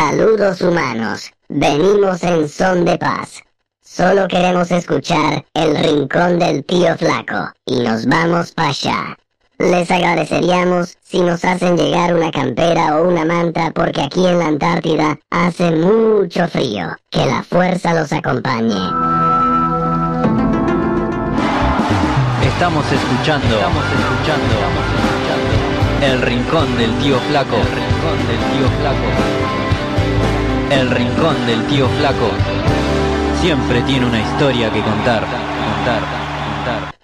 Saludos humanos, venimos en son de paz. Solo queremos escuchar El Rincón del Tío Flaco y nos vamos para allá. Les agradeceríamos si nos hacen llegar una campera o una manta porque aquí en la Antártida hace mucho frío. Que la fuerza los acompañe. Estamos escuchando El Rincón del Tío Flaco. El Rincón del Tío Flaco siempre tiene una historia que contar.